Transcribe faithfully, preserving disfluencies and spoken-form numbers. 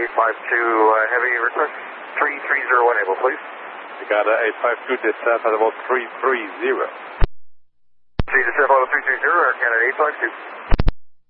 eight five two, uh, heavy request three three zero one able, please. You got uh, eight five two, descent at about three three zero. See descent level three three zero, Air Canada eight five two.